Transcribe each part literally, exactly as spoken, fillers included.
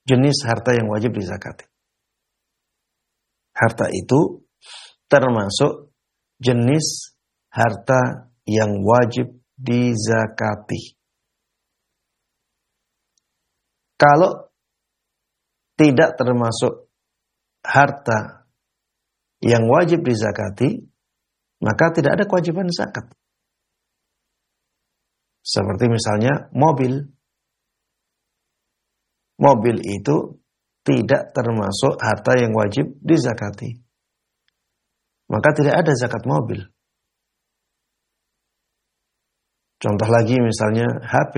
jenis harta yang wajib dizakati. Harta itu termasuk jenis harta yang wajib dizakati. Kalau tidak termasuk harta yang wajib dizakati, maka tidak ada kewajiban zakat. Seperti misalnya mobil. Mobil itu tidak termasuk harta yang wajib dizakati. Maka tidak ada zakat mobil. Contoh lagi misalnya H P.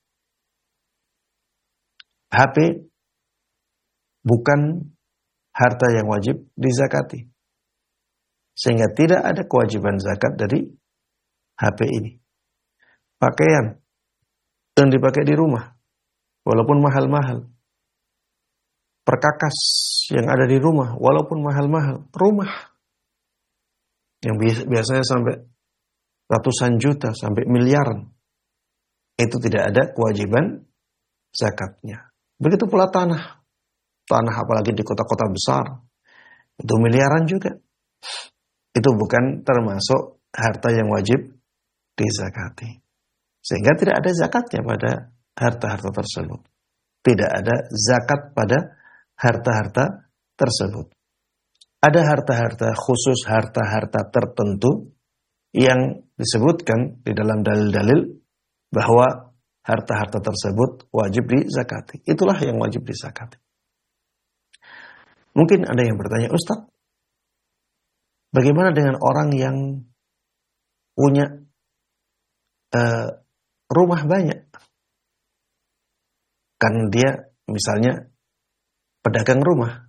H P bukan harta yang wajib dizakati. Sehingga tidak ada kewajiban zakat dari H P ini. Pakaian yang dipakai di rumah, walaupun mahal-mahal. Perkakas yang ada di rumah, walaupun mahal-mahal. Rumah yang biasanya sampai ratusan juta, sampai miliaran. Itu tidak ada kewajiban zakatnya. Begitu pula tanah. Tanah apalagi di kota-kota besar. Itu miliaran juga. Itu bukan termasuk harta yang wajib dizakati. Sehingga tidak ada zakatnya pada harta-harta tersebut. Tidak ada zakat pada harta-harta tersebut. Ada harta-harta khusus, harta-harta tertentu yang disebutkan di dalam dalil-dalil bahwa harta-harta tersebut wajib dizakati. Itulah yang wajib dizakati. Mungkin ada yang bertanya, Ustaz, bagaimana dengan orang yang punya uh, rumah banyak? Kan dia misalnya pedagang rumah.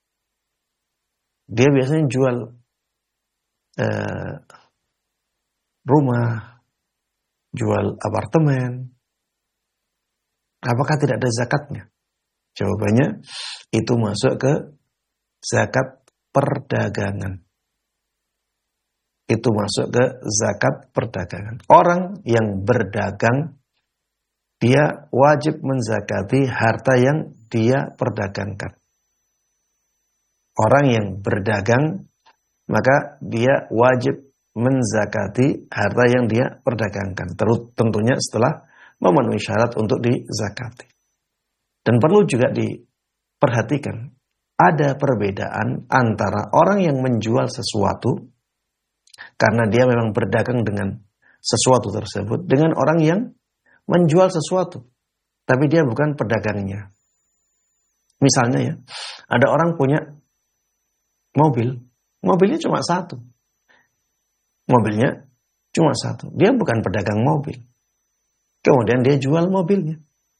Dia biasanya jual uh, rumah, jual apartemen. Apakah tidak ada zakatnya? Jawabannya, itu masuk ke zakat perdagangan. Itu masuk ke zakat perdagangan. Orang yang berdagang, dia wajib menzakati harta yang dia perdagangkan. Orang yang berdagang, maka dia wajib menzakati harta yang dia perdagangkan. Terus tentunya setelah memenuhi syarat untuk dizakati. Dan perlu juga diperhatikan, ada perbedaan antara orang yang menjual sesuatu karena dia memang berdagang dengan sesuatu tersebut, dengan orang yang menjual sesuatu tapi dia bukan pedagangnya. Misalnya ya, ada orang punya mobil, mobilnya cuma satu. Mobilnya cuma satu. Dia bukan pedagang mobil. Kemudian dia jual mobilnya.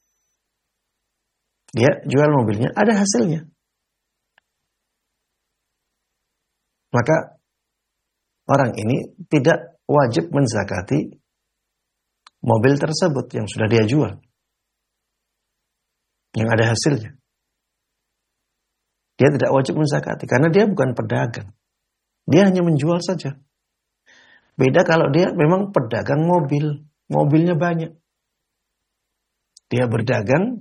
Dia jual mobilnya, ada hasilnya. Maka orang ini tidak wajib menzakati mobil tersebut yang sudah dia jual, yang ada hasilnya. Dia tidak wajib menzakati karena dia bukan pedagang. Dia hanya menjual saja. Beda kalau dia memang pedagang mobil, mobilnya banyak. Dia berdagang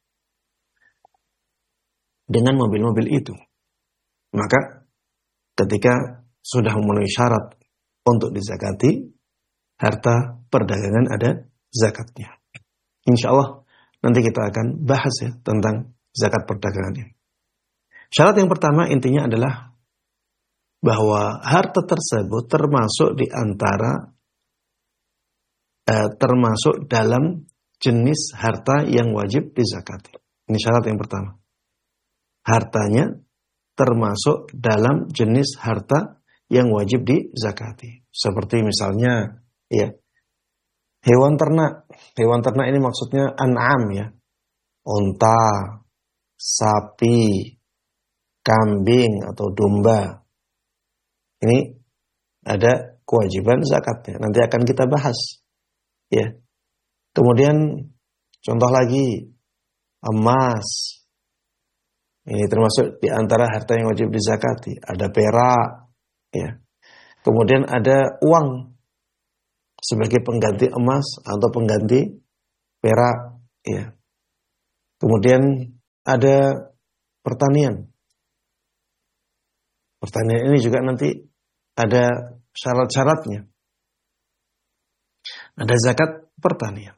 dengan mobil-mobil itu. Maka ketika sudah memenuhi syarat untuk dizakati, harta perdagangan ada zakatnya. Insya Allah nanti kita akan bahas ya tentang zakat perdagangan ini. Syarat yang pertama intinya adalah bahwa harta tersebut termasuk di antara eh, termasuk dalam jenis harta yang wajib dizakati. Ini syarat yang pertama. Hartanya termasuk dalam jenis harta yang wajib dizakati. Seperti misalnya ya, hewan ternak. Hewan ternak ini maksudnya an'am ya. Unta, sapi, kambing atau domba. Ini ada kewajiban zakatnya. Nanti akan kita bahas. Ya. Kemudian contoh lagi emas. Ini termasuk di antara harta yang wajib dizakati. Ada perak, ya. Kemudian ada uang sebagai pengganti emas atau pengganti perak, ya. Kemudian ada pertanian. Pertanian ini juga nanti ada syarat-syaratnya. Ada zakat pertanian.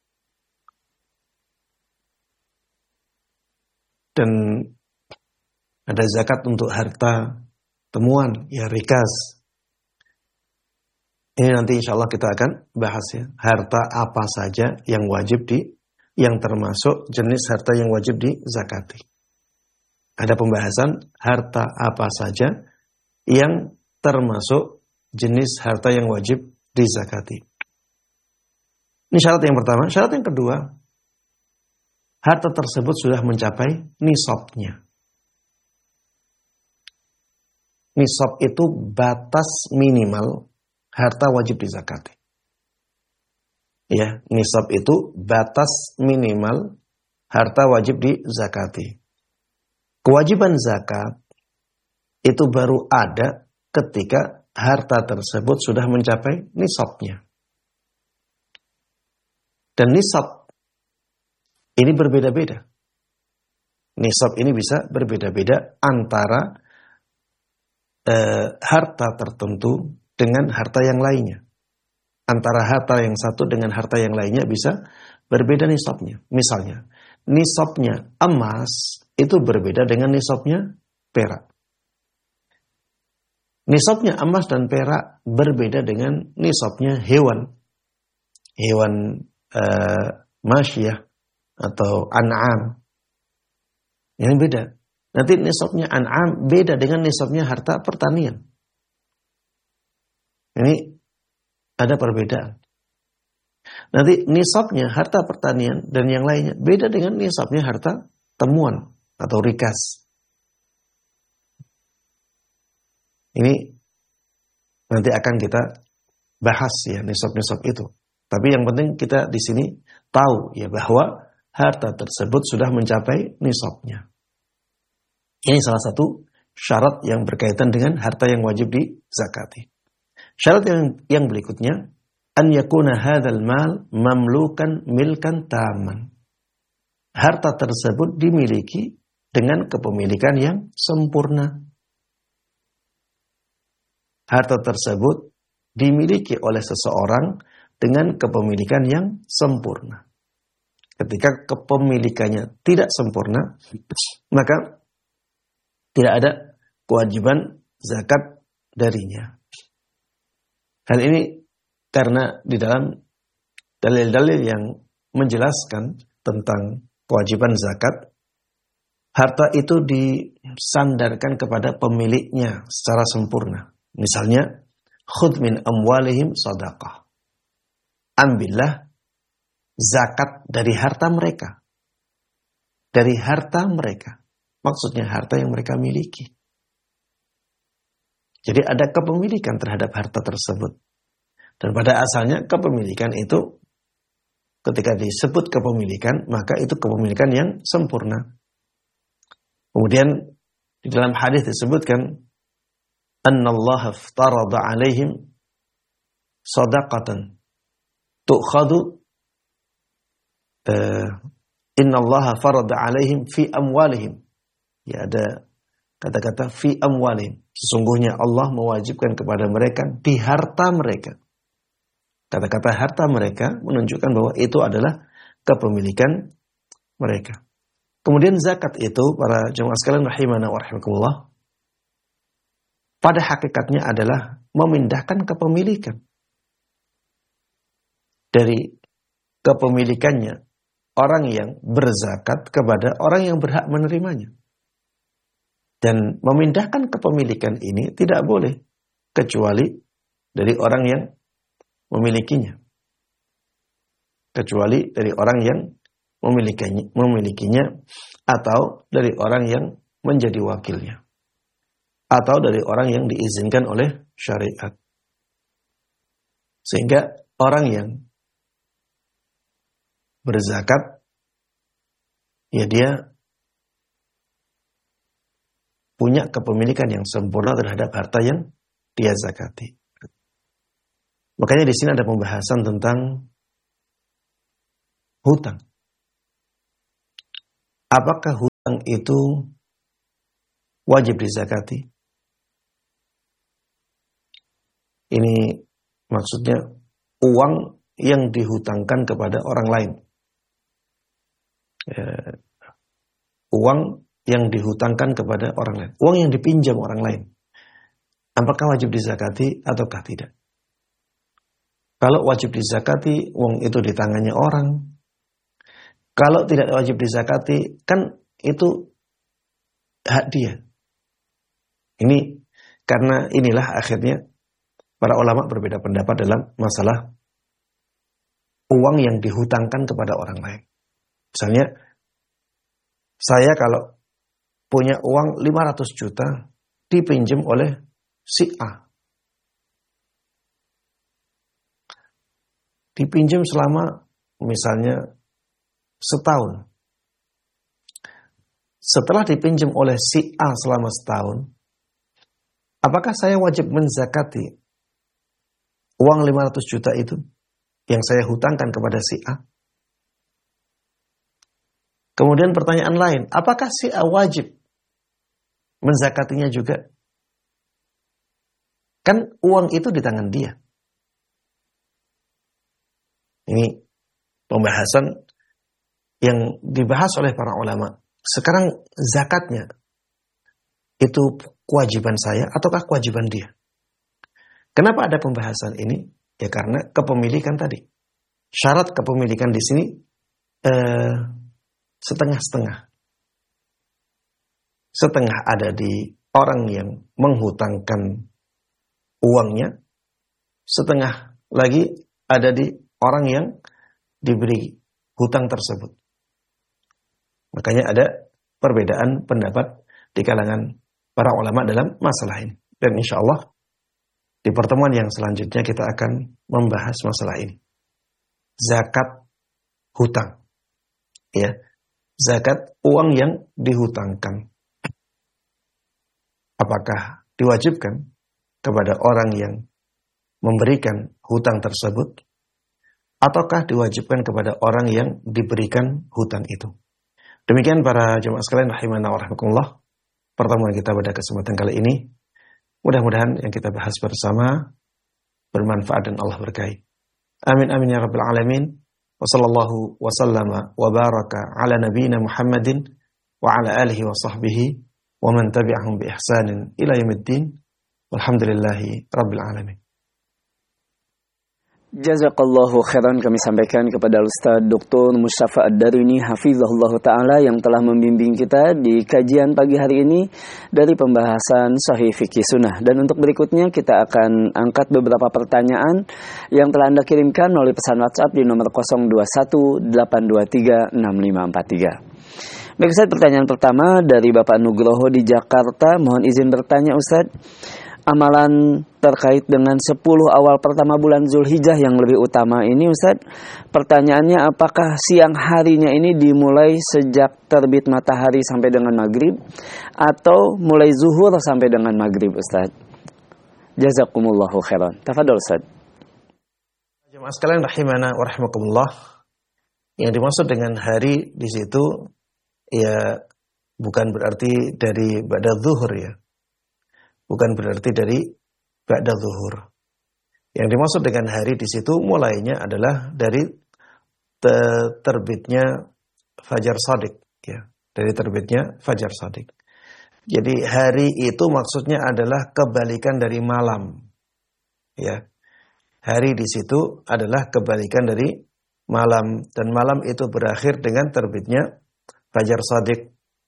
Dan ada zakat untuk harta temuan, ya rikas. Ini nanti insya Allah kita akan bahas ya. Harta apa saja yang wajib di, yang termasuk jenis harta yang wajib dizakati. Ada pembahasan harta apa saja yang termasuk jenis harta yang wajib dizakati. Ini syarat yang pertama. Syarat yang kedua, harta tersebut sudah mencapai nisabnya. Nisab itu batas minimal harta wajib dizakati. Ya, nisab itu batas minimal harta wajib dizakati. Kewajiban zakat itu baru ada ketika harta tersebut sudah mencapai nisabnya. Dan nisab ini berbeda-beda. Nisab ini bisa berbeda-beda antara eh, harta tertentu dengan harta yang lainnya. Antara harta yang satu dengan harta yang lainnya bisa berbeda nisabnya. Misalnya, nisabnya emas itu berbeda dengan nisabnya perak. Nisabnya emas dan perak berbeda dengan nisabnya hewan. Hewan uh, masyiyah atau an'am. Ini beda. Nanti nisabnya an'am beda dengan nisabnya harta pertanian. Ini ada perbedaan. Nanti nisabnya harta pertanian dan yang lainnya beda dengan nisabnya harta temuan atau rikas. Ini nanti akan kita bahas ya nisab-nisab itu. Tapi yang penting kita di sini tahu ya bahwa harta tersebut sudah mencapai nisabnya. Ini salah satu syarat yang berkaitan dengan harta yang wajib dizakati. Syarat yang yang berikutnya, an yakuna hadzal mal mamlukan milkan taman. Harta tersebut dimiliki dengan kepemilikan yang sempurna. Harta tersebut dimiliki oleh seseorang dengan kepemilikan yang sempurna. Ketika kepemilikannya tidak sempurna, maka tidak ada kewajiban zakat darinya. Hal ini karena di dalam dalil-dalil yang menjelaskan tentang kewajiban zakat, harta itu disandarkan kepada pemiliknya secara sempurna. Misalnya, khudh min amwalihim sadaqah. Ambillah zakat dari harta mereka. Dari harta mereka. Maksudnya harta yang mereka miliki. Jadi ada kepemilikan terhadap harta tersebut. Dan pada asalnya kepemilikan itu, ketika disebut kepemilikan, maka itu kepemilikan yang sempurna. Kemudian di dalam hadis disebutkan, annallaha aftarada alaihim sadaqatan tu'khadu uh, innallaha farada alaihim fi amwalihim. Ya, ada kata-kata fi amwalihim. Sesungguhnya Allah mewajibkan kepada mereka di harta mereka. Kata-kata harta mereka menunjukkan bahwa itu adalah kepemilikan mereka. Kemudian zakat itu, para jemaah sekalian rahimana wa rahimakumullah, pada hakikatnya adalah memindahkan kepemilikan dari kepemilikannya orang yang berzakat kepada orang yang berhak menerimanya. Dan memindahkan kepemilikan ini tidak boleh kecuali dari orang yang memilikinya. Kecuali dari orang yang memilikinya, memilikinya atau dari orang yang menjadi wakilnya. Atau dari orang yang diizinkan oleh syariat. Sehingga orang yang berzakat, ya dia punya kepemilikan yang sempurna terhadap harta yang dia zakati. Makanya di sini ada pembahasan tentang hutang. Apakah itu wajib dizakati. Ini maksudnya uang yang dihutangkan kepada orang lain. Ya, uang yang dihutangkan kepada orang lain. Uang yang dipinjam orang lain. Apakah wajib dizakati ataukah tidak? Kalau wajib dizakati, uang itu di tangannya orang. Kalau tidak wajib dizakati, kan itu hak dia. Ini karena inilah akhirnya para ulama berbeda pendapat dalam masalah uang yang dihutangkan kepada orang lain. Misalnya, saya kalau punya uang lima ratus juta dipinjam oleh si A. Dipinjam selama misalnya setahun. Setelah dipinjam oleh si A selama setahun, apakah saya wajib menzakati uang lima ratus juta itu yang saya hutangkan kepada si A? Kemudian pertanyaan lain, apakah si A wajib menzakatinya juga? Kan uang itu di tangan dia. Ini pembahasan yang dibahas oleh para ulama. Sekarang zakatnya itu kewajiban saya ataukah kewajiban dia? Kenapa ada pembahasan ini? Ya karena kepemilikan tadi. Syarat kepemilikan di sini eh, setengah-setengah. Setengah ada di orang yang menghutangkan uangnya, setengah lagi ada di orang yang diberi hutang tersebut. Makanya ada perbedaan pendapat di kalangan para ulama dalam masalah ini. Dan insya Allah di pertemuan yang selanjutnya kita akan membahas masalah ini. Zakat hutang. Ya. Zakat uang yang dihutangkan. Apakah diwajibkan kepada orang yang memberikan hutang tersebut? Ataukah diwajibkan kepada orang yang diberikan hutang itu? Demikian para jemaah sekalian rahimana wa rahimakumullah. Pertemuan kita pada kesempatan kali ini. Mudah-mudahan yang kita bahas bersama bermanfaat dan Allah berkahi. Amin amin ya rabbal alamin. Wa sallallahu wa sallama wa baraka ala nabiyyina Muhammadin wa ala alihi wa sahbihi wa man tabi'ahum bi ihsanin ila yaumiddin. Walhamdulillahi rabbil alamin. Jazakallahu khairan kami sampaikan kepada Ustaz Doktor Mustafa Ad-Daruni hafizahullah ta'ala yang telah membimbing kita di kajian pagi hari ini dari pembahasan Sahih Fikih Sunnah. Dan untuk berikutnya kita akan angkat beberapa pertanyaan yang telah Anda kirimkan melalui pesan WhatsApp di nomor nol dua satu delapan dua tiga enam lima empat tiga. Baik Ustaz, pertanyaan pertama dari Bapak Nugroho di Jakarta. Mohon izin bertanya Ustaz, amalan terkait dengan sepuluh awal pertama bulan Zulhijjah yang lebih utama ini Ustaz, pertanyaannya apakah siang harinya ini dimulai sejak terbit matahari sampai dengan maghrib atau mulai zuhur sampai dengan maghrib Ustaz? Jazakumullahu khairan. Tafadhol Ustaz. Jemaah sekalian rahimana wa rahimakumullah. Yang dimaksud dengan hari di situ ya bukan berarti dari ba'da zuhur ya. Bukan berarti dari ba'da zuhur. Yang dimaksud dengan hari di situ mulainya adalah dari te- terbitnya fajar shadiq ya, dari terbitnya fajar shadiq. Jadi hari itu maksudnya adalah kebalikan dari malam. Ya. Hari di situ adalah kebalikan dari malam dan malam itu berakhir dengan terbitnya fajar shadiq.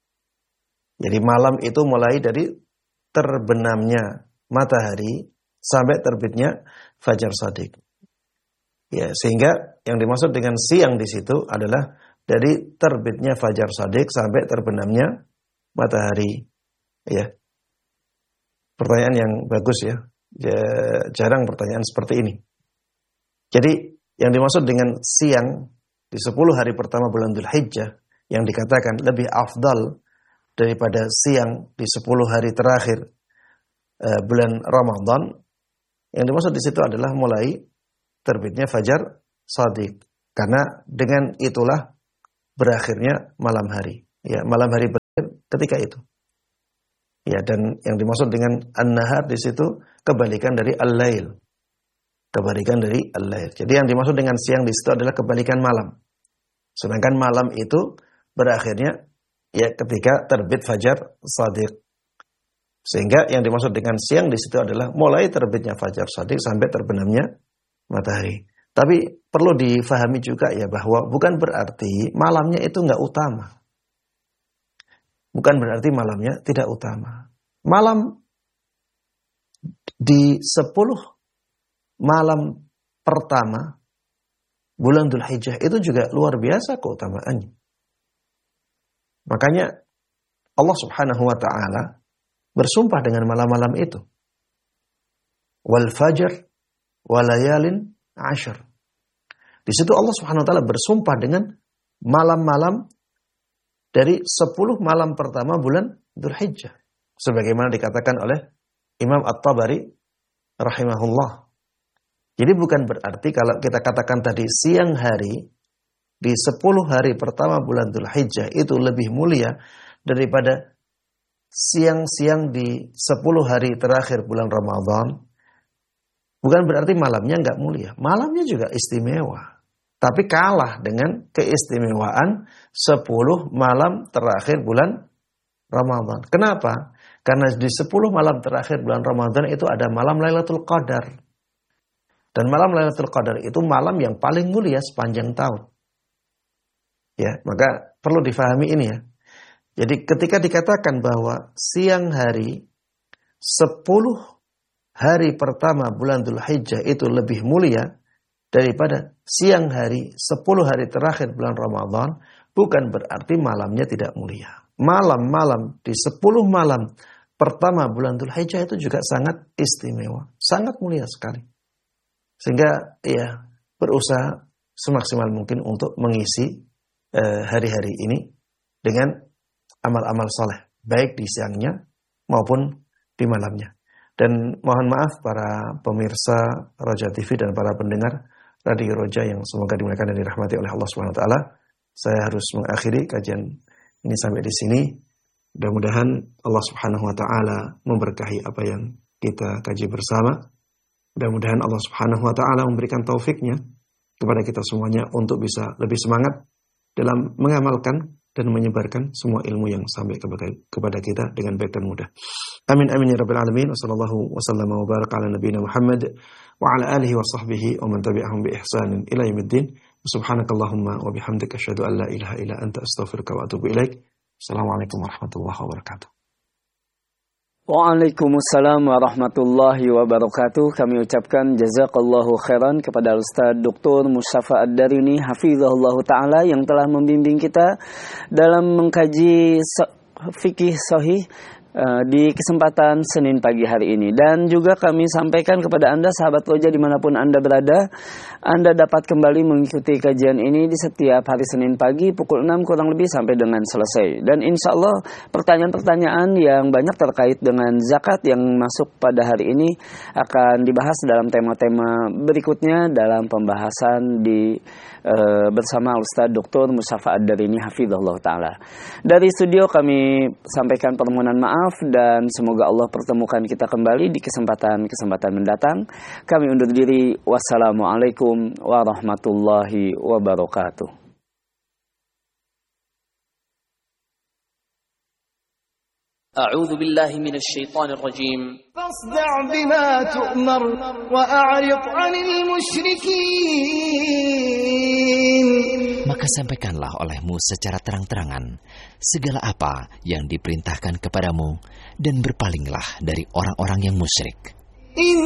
Jadi malam itu mulai dari terbenamnya matahari sampai terbitnya fajar shadiq. Ya, sehingga yang dimaksud dengan siang di situ adalah dari terbitnya fajar shadiq sampai terbenamnya matahari. Ya. Pertanyaan yang bagus ya. Ya, jarang pertanyaan seperti ini. Jadi yang dimaksud dengan siang di sepuluh hari pertama bulan Dzulhijjah yang dikatakan lebih afdal daripada siang di sepuluh hari terakhir uh, bulan Ramadan, yang dimaksud di situ adalah mulai terbitnya fajar shadiq, karena dengan itulah berakhirnya malam hari. Ya, malam hari ketika itu. Ya, dan yang dimaksud dengan an-nahar di situ kebalikan dari al-lail. Kebalikan dari al-lail. Jadi yang dimaksud dengan siang di situ adalah kebalikan malam. Sedangkan malam itu berakhirnya ya ketika terbit fajar shadiq. Sehingga yang dimaksud dengan siang di situ adalah mulai terbitnya fajar shadiq sampai terbenamnya matahari. Tapi perlu difahami juga ya bahwa bukan berarti malamnya itu enggak utama. Bukan berarti malamnya tidak utama. Malam di sepuluh malam pertama bulan Dzulhijjah itu juga luar biasa keutamaannya. Makanya Allah Subhanahu wa taala bersumpah dengan malam-malam itu. Wal fajr walayalin ashar. Di situ Allah Subhanahu wa taala bersumpah dengan malam-malam dari sepuluh malam pertama bulan Dzulhijjah. Sebagaimana dikatakan oleh Imam At-Tabari rahimahullah. Jadi bukan berarti kalau kita katakan tadi siang hari di sepuluh hari pertama bulan Dzulhijjah itu lebih mulia daripada siang-siang di sepuluh hari terakhir bulan Ramadan. Bukan berarti malamnya enggak mulia. Malamnya juga istimewa. Tapi kalah dengan keistimewaan sepuluh malam terakhir bulan Ramadan. Kenapa? Karena di sepuluh malam terakhir bulan Ramadan itu ada malam Lailatul Qadar. Dan malam Lailatul Qadar itu malam yang paling mulia sepanjang tahun. Ya, maka perlu difahami ini ya. Jadi ketika dikatakan bahwa siang hari sepuluh hari pertama bulan Dzulhijjah itu lebih mulia daripada siang hari sepuluh hari terakhir bulan Ramadan, bukan berarti malamnya tidak mulia. Malam-malam di sepuluh malam pertama bulan Dzulhijjah itu juga sangat istimewa, sangat mulia sekali. Sehingga ya berusaha semaksimal mungkin untuk mengisi eh, hari-hari ini dengan amal-amal soleh, baik di siangnya maupun di malamnya. Dan mohon maaf para pemirsa Roja T V dan para pendengar Radio Roja yang semoga dimuliakan dan dirahmati oleh Allah Subhanahu wa taala. Saya harus mengakhiri kajian ini sampai di sini. Mudah-mudahan Allah Subhanahu wa taala memberkahi apa yang kita kaji bersama. Mudah-mudahan Allah Subhanahu wa taala memberikan taufiknya kepada kita semuanya untuk bisa lebih semangat dalam mengamalkan dan menyebarkan semua ilmu yang sampai kepada kita dengan baik dan mudah. Amin amin ya rabbil alamin. Wassallallahu wasallam wa baraka ala nabiyina Muhammad wa ala alihi wa sahbihi wa man tabi'ahum bi ihsanin ila yaumiddin. Subhanakallahumma wa bihamdika asyhadu an la ilaha illa anta astaghfiruka wa atubu ilaik. Assalamualaikum warahmatullahi wabarakatuh. Waalaikumsalam warahmatullahi wabarakatuh. Kami ucapkan jazakallahu khairan kepada Ustaz Doktor Mustafa Ad-Darini hafizahullah ta'ala yang telah membimbing kita dalam mengkaji fikih sahih uh, di kesempatan Senin pagi hari ini. Dan juga kami sampaikan kepada Anda sahabat Roja dimanapun Anda berada, Anda dapat kembali mengikuti kajian ini di setiap hari Senin pagi pukul enam kurang lebih sampai dengan selesai. Dan insya Allah pertanyaan-pertanyaan yang banyak terkait dengan zakat yang masuk pada hari ini akan dibahas dalam tema-tema berikutnya dalam pembahasan di uh, bersama Ustaz Doktor Mustafa Ad-Darini hafizahullah ta'ala. Dari studio kami sampaikan permohonan maaf dan semoga Allah pertemukan kita kembali di kesempatan-kesempatan mendatang. Kami undur diri. Wassalamualaikum warahmatullahi wabarakatuh. أعوذ بالله من الشيطان الرجيم فاصدع بما تؤمر وأعرض عن المشركين. Maka sampaikanlah olehmu secara terang-terangan segala apa yang diperintahkan kepadamu dan berpalinglah dari orang-orang yang musyrik.